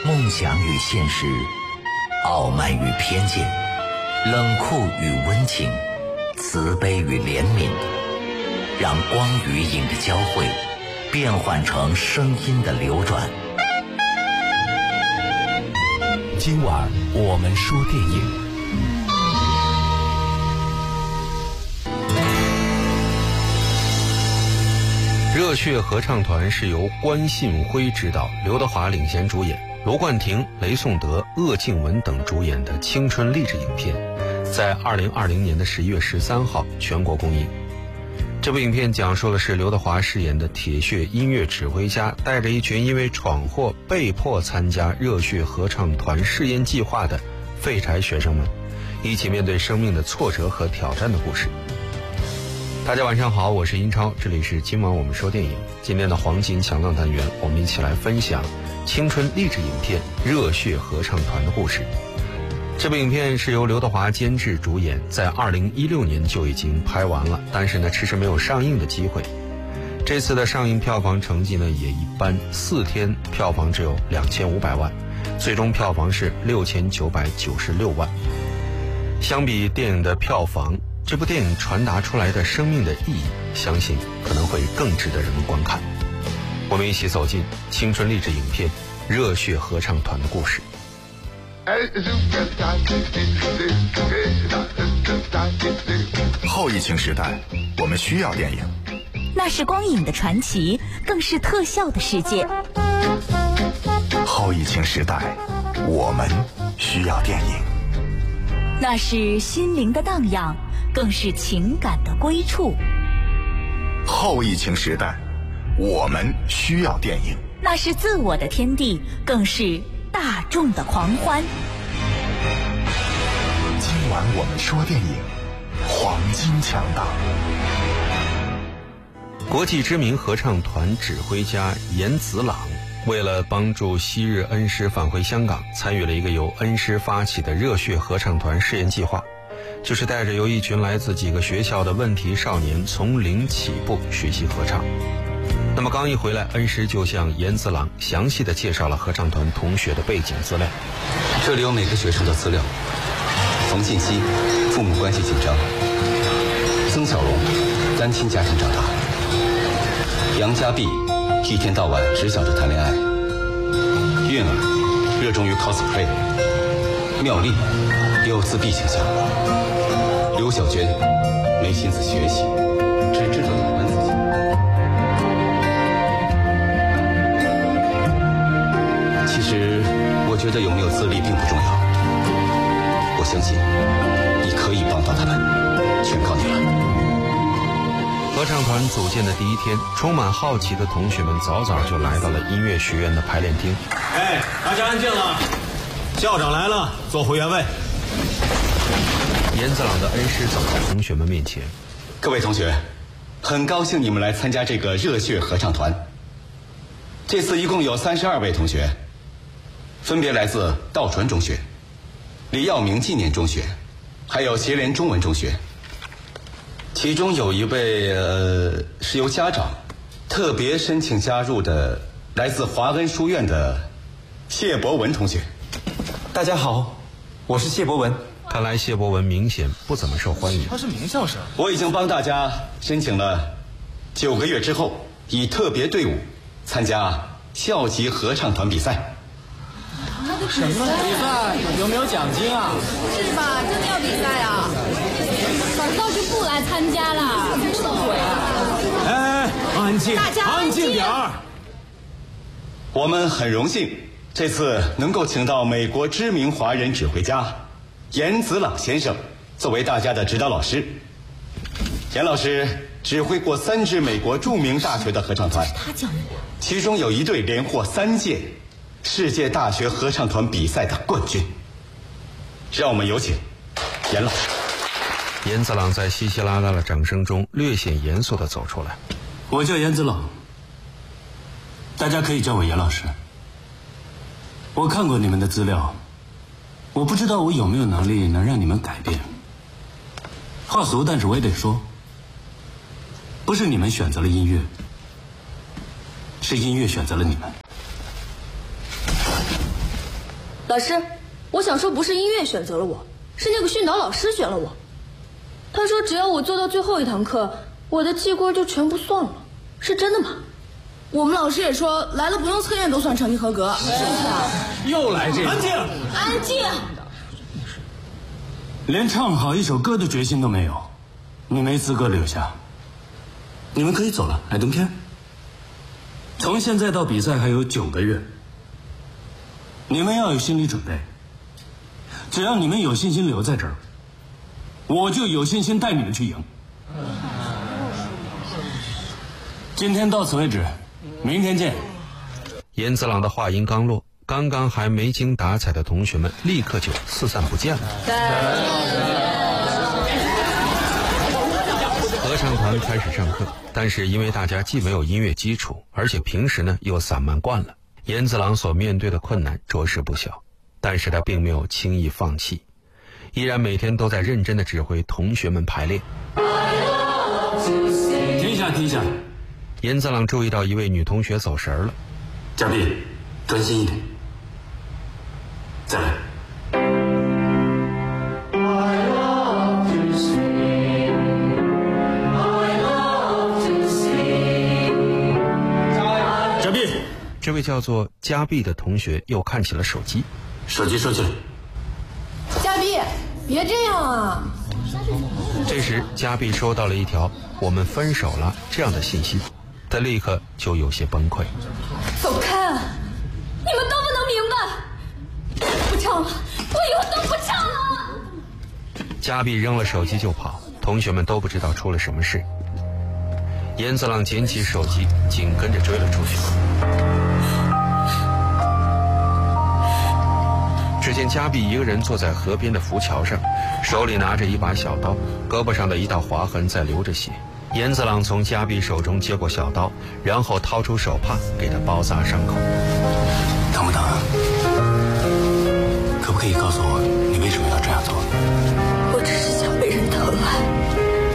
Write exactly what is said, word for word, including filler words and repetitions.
梦想与现实，傲慢与偏见，冷酷与温情，慈悲与怜悯，让光与影的交汇变换成声音的流转。 今晚我们说电影。 热血合唱团是由关信辉执导，刘德华领衔主演，罗冠廷、雷颂德、鄂靖文等主演的青春励志影片，在二零二零年的十一月十三号全国公映。这部影片讲述的是刘德华饰演的铁血音乐指挥家，带着一群因为闯祸被迫参加热血合唱团试验计划的废柴学生们，一起面对生命的挫折和挑战的故事。大家晚上好，我是英超，这里是今晚我们说电影。今天的黄金强档单元，我们一起来分享青春励志影片《热血合唱团》的故事。这部影片是由刘德华监制主演，在二零一六年就已经拍完了，但是呢迟迟没有上映的机会。这次的上映票房成绩呢也一般，四天票房只有两千五百万，最终票房是六千九百九十六万。相比电影的票房，这部电影传达出来的生命的意义，相信可能会更值得人们观看。我们一起走进青春励志影片《热血合唱团》的故事。 后疫情时代，我们需要电影。 那是光影的传奇，更是特效的世界。 后疫情时代，我们需要电影。 那是心灵的荡漾，更是情感的归处。 后疫情时代，我们需要电影。 那是自我的天地，更是大众的狂欢。 今晚我们说电影，黄金强档。 国际知名合唱团指挥家严子朗，为了帮助昔日恩师返回香港，参与了一个由恩师发起的热血合唱团试验计划，就是带着由一群来自几个学校的问题少年从零起步学习合唱。那么刚一回来，恩师就向严子朗详细的介绍了合唱团同学的背景资料。 这里有每个学生的资料。冯信息父母关系紧张，曾小龙单亲家庭长大，杨家碧一天到晚只想着谈恋爱，韵儿热衷于 cosplay， 妙丽有自闭倾向，刘小娟没心思学习，只知道打扮自己。其实我觉得有没有资历并不重要，我相信你可以帮到他们，全靠你了。 合唱团组建的第一天，充满好奇的同学们早早就来到了音乐学院的排练厅。 哎，大家安静了，校长来了，坐回原位。 严子朗的恩师走到同学们面前。 各位同学，很高兴你们来参加这个热血合唱团。这次一共有三十二位同学，分别来自道传中学、李耀明纪念中学，还有协联中文中学。其中有一位呃是由家长特别申请加入的，来自华恩书院的谢博文同学。 大家好，我是谢博文。 看来谢博文明显不怎么受欢迎。 他是名校生。 我已经帮大家申请了，九个月之后以特别队伍参加校级合唱团比赛。 什么比赛？有没有奖金啊？ 是吧？真的要比赛啊？反倒就不来参加了，什么鬼啊？ 哎，安静， 大家安静点儿。 我们很荣幸这次能够请到美国知名华人指挥家严子朗先生作为大家的指导老师。严老师指挥过三支美国著名大学的合唱团， 他教你的， 其中有一队连获三届世界大学合唱团比赛的冠军。让我们有请严老师。 严子朗在稀稀拉拉的掌声中略显严肃地走出来。 我叫严子朗，大家可以叫我严老师。我看过你们的资料，我不知道我有没有能力能让你们改变。话俗，但是我也得说，不是你们选择了音乐，是音乐选择了你们。 老师，我想说不是音乐选择了我，是那个训导老师选了我。他说只要我做到最后一堂课，我的记规就全部算了。是真的吗？ 我们老师也说来了不用测验都算成绩合格。是啊， 又来这个！ 安静，安静。 连唱好一首歌的决心都没有，你没资格留下。你们可以走了 ，I don't care。从现在到比赛还有九个月，你们要有心理准备。只要你们有信心留在这儿，我就有信心带你们去赢。今天到此为止，明天见。 严子朗的话音刚落，刚刚还没精打采的同学们立刻就四散不见了。合唱团开始上课，但是因为大家既没有音乐基础，而且平时呢又散漫惯了，严子朗所面对的困难着实不小。但是他并没有轻易放弃，依然每天都在认真的指挥同学们排练。 停下，停下！ 严子朗注意到一位女同学走神了。 嘉宾，专心一点。再来。嘉宾， 这位叫做嘉碧的同学又看起了手机。 手机收起来。 嘉宾，别这样啊！ 这时，嘉碧收到了一条“我们分手了”这样的信息，他立刻就有些崩溃。 走开！你们都不能明白！不唱了，我以后都不唱了！ 嘉碧扔了手机就跑，同学们都不知道出了什么事。严子朗捡起手机，紧跟着追了出去。只见嘉碧一个人坐在河边的浮桥上，手里拿着一把小刀，胳膊上的一道划痕在流着血。严子朗从嘉碧手中接过小刀，然后掏出手帕给他包扎伤口。 疼不疼啊？可不可以告诉我